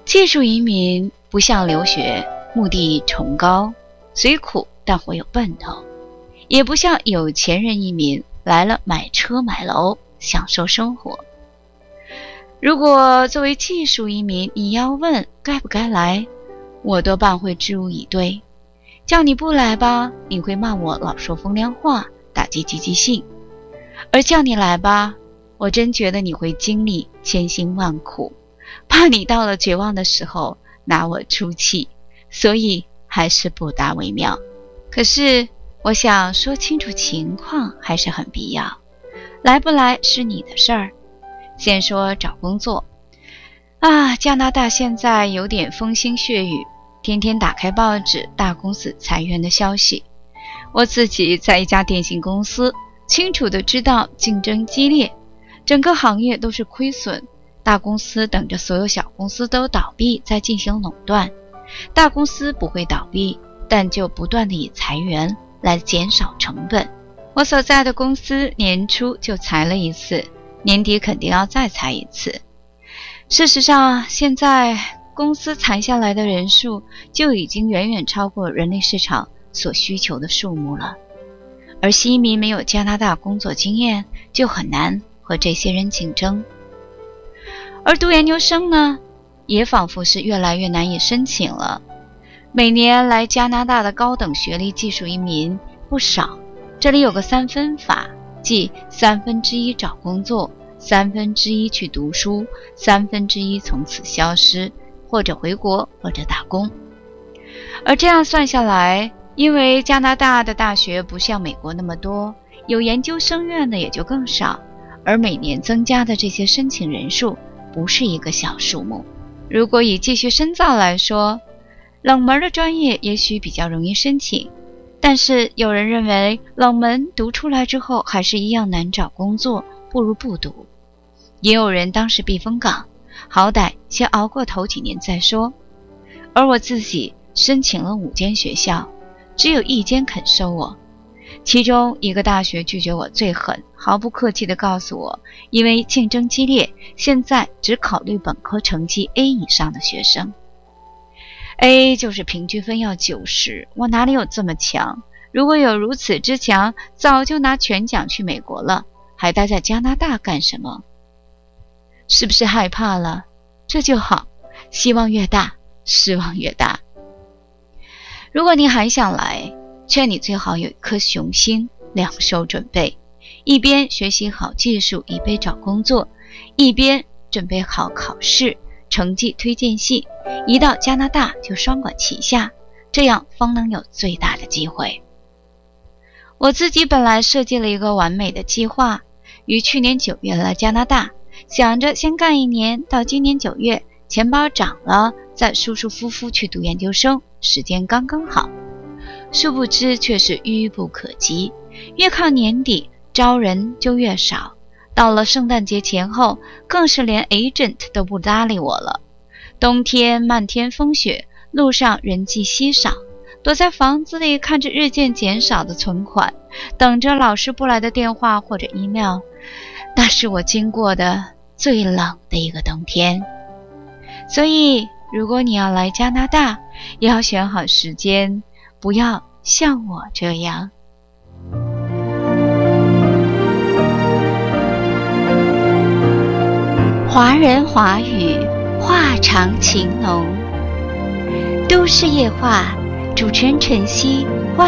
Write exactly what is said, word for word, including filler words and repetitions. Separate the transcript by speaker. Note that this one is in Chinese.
Speaker 1: 技术移民不像留学，目的崇高，虽苦但会有奔头，也不像有钱人移民来了买车买楼，享受生活。如果作为技术移民，你要问该不该来，我多半会支吾以对。叫你不来吧，你会骂我老说风凉话，打击积极性；而叫你来吧，我真觉得你会经历千辛万苦，怕你到了绝望的时候拿我出气，所以还是不大为妙。可是我想说清楚情况还是很必要，来不来是你的事儿。先说找工作啊，加拿大现在有点风兴血雨，天天打开报纸，大公司裁员的消息。我自己在一家电信公司，清楚地知道竞争激烈，整个行业都是亏损，大公司等着所有小公司都倒闭再进行垄断。大公司不会倒闭，但就不断地以裁员来减少成本。我所在的公司年初就裁了一次，年底肯定要再裁一次。事实上，现在公司裁下来的人数就已经远远超过人力市场所需求的数目了，而新移民没有加拿大工作经验，就很难和这些人竞争。而读研究生呢，也仿佛是越来越难以申请了。每年来加拿大的高等学历技术移民不少，这里有个三分法，即三分之一找工作，三分之一去读书，三分之一从此消失，或者回国，或者打工。而这样算下来，因为加拿大的大学不像美国那么多，有研究生院的也就更少，而每年增加的这些申请人数不是一个小数目。如果以继续深造来说，冷门的专业也许比较容易申请，但是有人认为冷门读出来之后还是一样难找工作，不如不读。也有人当时避风港，好歹先熬过头几年再说。而我自己申请了五间学校，只有一间肯收我，其中一个大学拒绝我最狠，毫不客气地告诉我，因为竞争激烈，现在只考虑本科成绩 A 以上的学生。 A 就是平均分要九十，我哪里有这么强？如果有如此之强，早就拿全奖去美国了，还待在加拿大干什么？是不是害怕了？这就好，希望越大，失望越大。如果你还想来，劝你最好有一颗雄心，两手准备，一边学习好技术以备找工作，一边准备好考试成绩推荐信，一到加拿大就双管齐下，这样方能有最大的机会。我自己本来设计了一个完美的计划，于去年九月来加拿大，想着先干一年，到今年九月钱包涨了，再舒舒服服去读研究生，时间刚刚好。殊不知却是愚不可及，越靠年底招人就越少，到了圣诞节前后，更是连 agent 都不搭理我了。冬天漫天风雪，路上人迹稀少，躲在房子里看着日渐减少的存款，等着老师不来的电话或者 email， 那是我经过的最冷的一个冬天。所以如果你要来加拿大，也要选好时间，不要像我这样。华人华语，话长情浓。都市夜话，主持人晨曦，欢